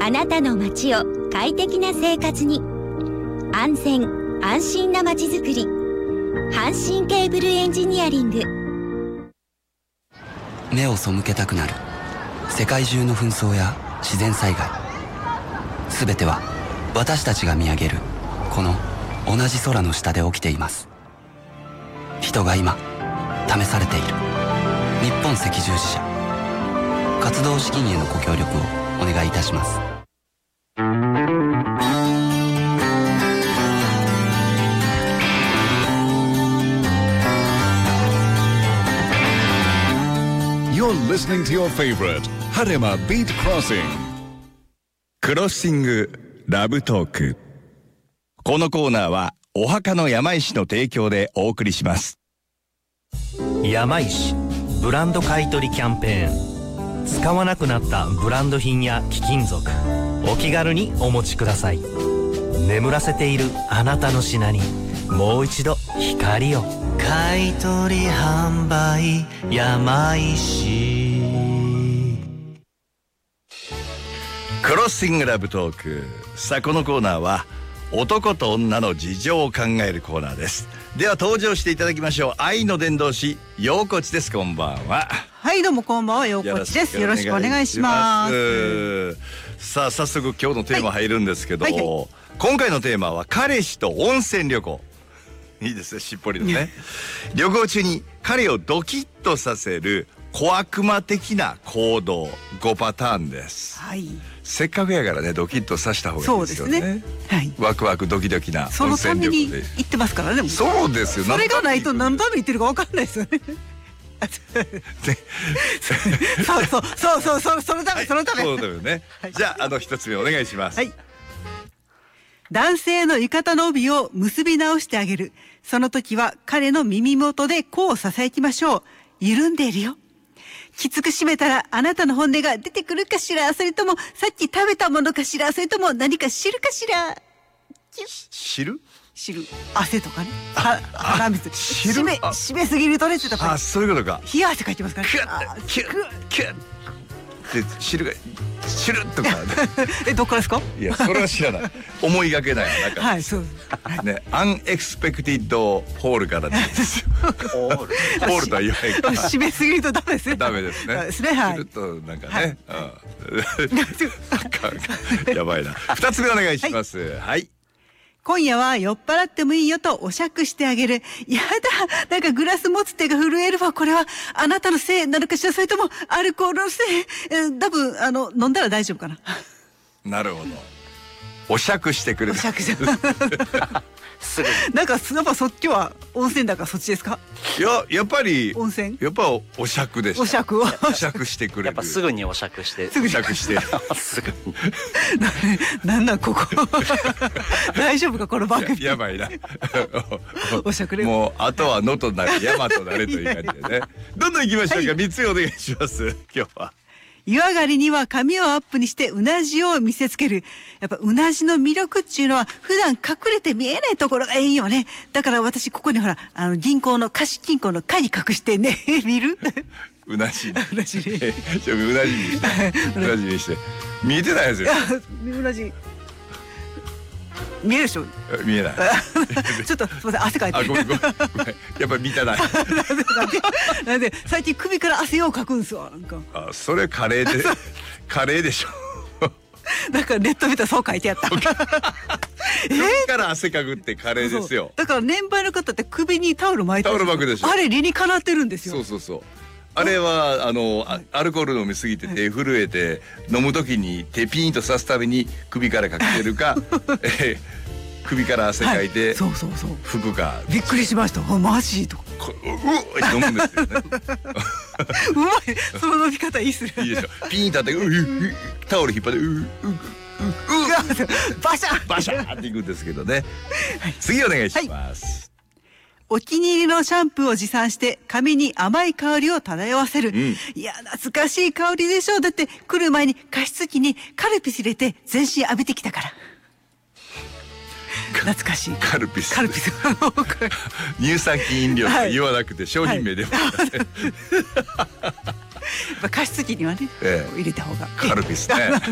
あなたの街を快適な生活に。安全安心な街づくり、阪神ケーブルエンジニアリング。 目を背けたくなる世界中の紛争や自然災害、すべては私たちが見上げるこの同じ空の下で起きています。人が今試されている。日本赤十字社、活動資金へのご協力をお願いいたします。 You're listening to your favorite Harima Beat Crossing。 クロッシングラブトーク。このコーナーはお墓の山石の提供でお送りします。 山石ブランド買取キャンペーン。使わなくなったブランド品や貴金属、お気軽にお持ちください。眠らせているあなたの品にもう一度光を。買取販売山石。 クロッシングラブトーク。さあ、このコーナーは男と女の事情を考えるコーナーです。では登場していただきましょう。愛の伝道師、陽子です。こんばんは。 はい、どうもこんばんは、陽子です。よろしくお願いします。 さあ、早速今日のテーマ入るんですけど、 はいはいはい、 今回のテーマは彼氏と温泉旅行。いいですね、しっぽりのね旅行中に彼をドキッとさせる小悪魔的な行動5パターンです。 はい、 せっかくやからね、ドキッとさせた方がいいですよね。 そうですね、はい、 ワクワクドキドキなそのために行ってますからね。 そうですよ。 それがないと何のために行ってるか分かんないですよねそうそのため、そのためね、はい、じゃあ一つ目お願いします。 はい、男性の浴衣の帯を結び直してあげる。その時は彼の耳元でこう囁きましょう。緩んでいるよ。きつく締めたらあなたの本音が出てくるかしら。それともさっき食べたものかしら。それとも何か知るかしら。 知る汗とかね、鼻水。締めすぎるとね、ちょっとそういうことか。 冷や汗かいてますからね。 キュッって汁とかどっからですか。 いや、それは知らない思いがけない。なんかはい、そうね、アンエクスペクティッドホールからですよホールとは言わないから締めすぎるとダメですね。 ダメですね。 ですね、はい。 ちょっとなんかね、やばいな。2つ目お願いします。はい。 今夜は酔っ払ってもいいよとお酌してあげる。やだ、なんかグラス持つ手が震えるわ。これはあなたのせいなのかしら。それともアルコールのせい。多分飲んだら大丈夫かな。 なるほど。お酌してくれる。 お酌してなんかやっぱそっちは温泉だからそっちですか。 いや、やっぱり温泉、 やっぱお酌でしょ。 お酌してくれる。 やっぱすぐにお酌してすぐすぐになんここ大丈夫かこの番組。 やばいなお酌でもうあとは野となれ山となれという感じでねどんどん行きましょうか。3つお願いします。今日は湯上がりには髪をアップにしてうなじを見せつける。やっぱうなじの魅力っていうのは普段隠れて見えないところがいいよね。だから私ここにほら銀行の貸金庫の鍵隠してね見るうなじにうなじにして見えてないですよ。 うなじ見えるでしょ。 見えないちょっとすみません、汗かいて。 ごめんやっぱり見たないなんで最近首から汗をかくんですよ。なんかそれカレーでしょだからネット見たらそう書いてあった首から汗かくってカレーですよ。 だから年配の方って首にタオル巻いてる。 タオル巻くでしょ。 あれ理にかなってるんですよ。 そうあれはアルコール飲みすぎて手震えて飲むときに手ピーンと刺すために首からかけてるか首から汗かいて拭くか。 びっくりしました。マジとか飲むんですよねうまい、その飲み方いいっすね。 いいでしょ。ピーン立ってタオル引っ張ってバシャバシャっていくんですけどね。次お願いします。 お気に入りのシャンプーを持参して髪に甘い香りを漂わせる。いや、懐かしい香りでしょう。だって来る前に加湿器にカルピス入れて全身浴びてきたから。懐かしい。 カルピス乳酸菌飲料と言わなくて商品名でも加湿器にはね、入れた方がカルピスね